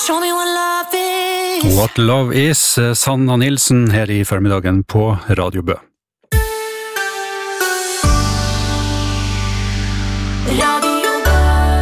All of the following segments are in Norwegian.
Show me what love is. What Love Is, Sanna Nilsen her i formiddagen på Radio Bø. Radio Bø.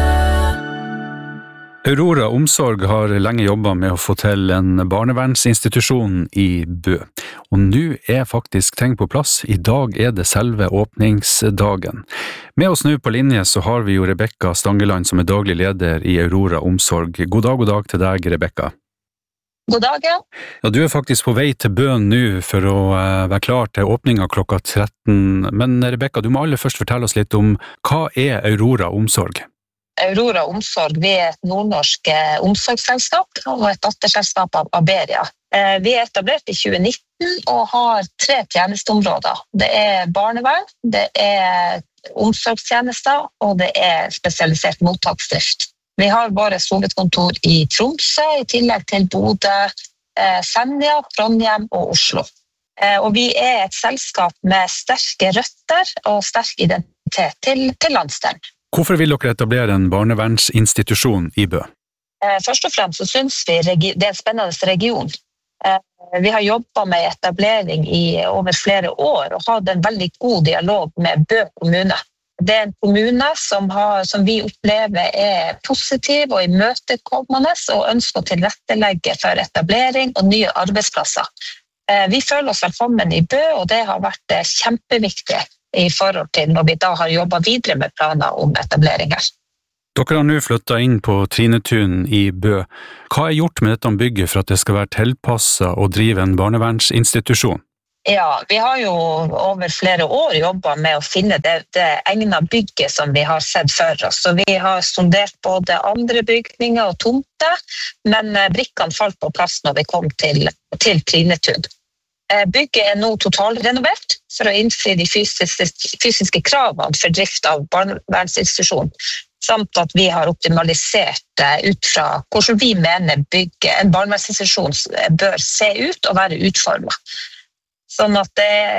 Aurora Omsorg har lenge jobbet med å få til en barnevernsinstitusjon i Bø. Og nå er faktisk ting på plass. I dag er det selve åpningsdagen. Med oss nå på linje så har vi jo Rebekka Stangeland som er daglig leder i Aurora Omsorg. God dag til deg, Rebekka. God dag, ja. Ja, du er faktisk på vei til Bø nå for å være klar til åpninga klokka 13. Men Rebekka, du må aller først fortelle oss litt om hva er Aurora Omsorg? Aurora Omsorg, vi er et nordnorsk omsorgsselskap og et datterselskap av Aberia. Vi er etablert i 2019 og har 3 tjenesteområder. Det er barnevern, det er omsorgstjenester og det er spesialisert mottaksdrift. Vi har våre hovedkontor i Tromsø, i tillegg til Bodø, Senja, Trondheim og Oslo. Og vi er et selskap med sterke røtter og sterk identitet til landsdelen. Hvorfor vil dere etablere en barnevernsinstitusjon i Bø? Først og fremst så synes vi det er en spennende region. Vi har jobbet med etablering i over flere år og hatt en veldig god dialog med Bø kommune. Det er en kommune som vi opplever er positiv og imøtekommende og ønsker å tilrettelegge for etablering og nye arbeidsplasser. Vi føler oss velkommen i Bø, og det har vært kjempeviktig i forhold til når vi da har jobbet videre med planer om etableringer. Dere har nå flyttet inn på Trinetun i Bø. Hva er gjort med dette bygget for at det skal være tilpasset å drive en barnevernsinstitusjon? Ja, vi har jo over flere år jobbet med å finne det egnede bygget som vi har sett for oss. Så vi har sondert både andre bygninger og tomter, men brikkene falt på plass når vi kom til Trinetun. Bygget er nå totalrenovert for å innfri de fysiske kravene for drift av barnevernsinstitusjon, samt at vi har optimalisert ut fra hvordan vi mener en barnevernsinstitusjon bør se ut og være utformet. Sånn at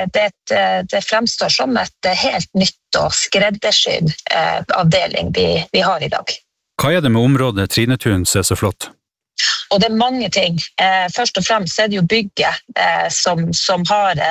det fremstår som et helt nytt og skreddersydd avdeling vi har i dag. Hva er det med området Trinetun som er så flott? Og det er mange ting. Først og fremst er det jo bygget som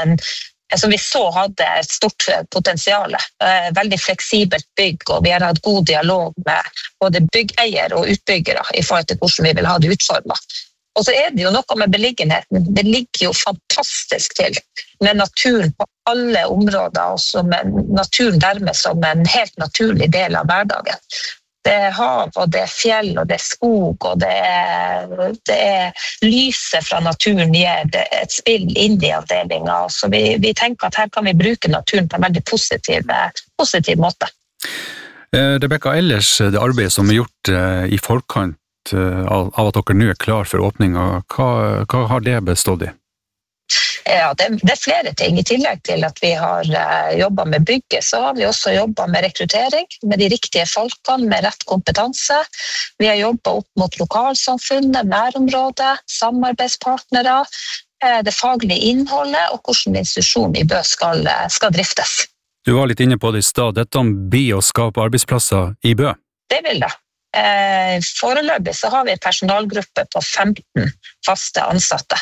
vi så hadde et stort potensial. Veldig fleksibelt bygg, og vi har hatt god dialog med både byggeier og utbyggere i forhold til hvordan vi vil ha det utformet. Og så er det jo noe med beliggenheten. Det ligger jo fantastisk til med naturen på alle områder, og med naturen dermed som en helt naturlig del av hverdagen. Det er hav, og det er fjell, og det er skog, og det er lyset fra naturen gir et spill inn i avdelingen. Så vi tenker at her kan vi bruke naturen på en veldig positiv måte. Rebekka, ellers det arbeidet som er gjort i forkant av at dere nå er klar for åpningen, hva har det bestått i? Ja, det er flere ting. I tillegg til at vi har jobbet med bygget, så har vi også jobbet med rekruttering, med de riktige folkene, med rett kompetanse. Vi har jobbet opp mot lokalsamfunnet, nærområdet, samarbeidspartnere, det faglige innholdet og hvordan institusjonen i Bø skal driftes. Du var litt inne på det i stad. Dette blir å skape arbeidsplasser i Bø? Det vil det. Foreløpig så har vi en personalgruppe på 15 faste ansatte,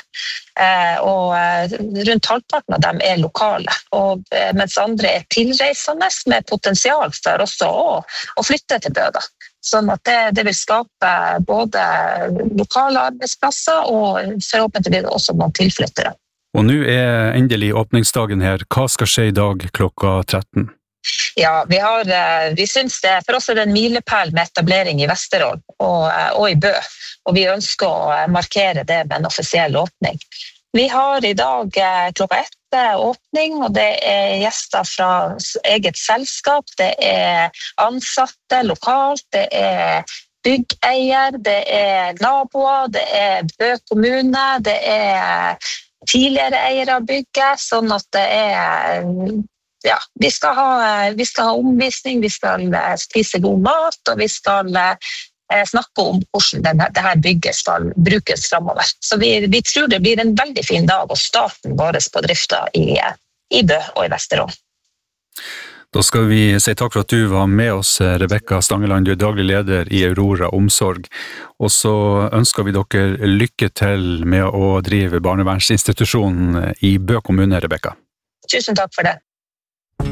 og rundt halvparten av dem er lokale, og mens andre er tilreisende med potensial for også å flytte til Bø. Sånn at det vil skape både lokale arbeidsplasser og forhåpentligvis også noen tilflyttere. Og nå er endelig åpningsdagen her. Hva skal skje i dag klokka 13? Ja, vi synes for oss er det en milepæl med etablering i Vesterålen og i Bø, og vi ønsker å markere det med en offisiell åpning. Vi har i dag klokka 1 åpning, og det er gjester fra eget selskap, det er ansatte lokalt, det er byggeier, det er naboer, det er Bø kommune, det er tidligere eiere av bygget, sånn at det er... Ja, vi skal ha omvisning, vi skal spise god mat, og vi skal snakke om hvordan dette bygget skal brukes fremover. Så vi tror det blir en veldig fin dag, og starten vår på drifta i Bø og i Vesterålen. Da skal vi si takk for at du var med oss, Rebekka Stangeland, du er daglig leder i Aurora Omsorg. Og så ønsker vi dere lykke til med å drive barnevernsinstitusjonen i Bø kommune, Rebekka. Tusen takk for det.